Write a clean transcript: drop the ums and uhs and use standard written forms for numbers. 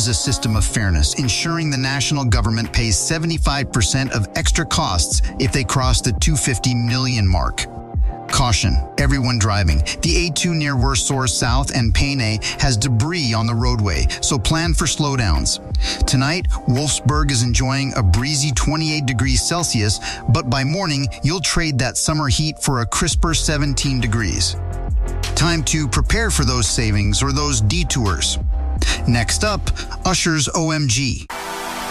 loves a system of fairness, ensuring the national government pays 75% of extra costs if they cross the 250 million mark. Caution, everyone driving. The A2 near Warsaw South and Peine has debris on the roadway, so plan for slowdowns. Tonight, Wolfsburg is enjoying a breezy 28 degrees Celsius, but by morning, you'll trade that summer heat for a crisper 17 degrees. Time to prepare for those savings or those detours. Next up, Usher's OMG.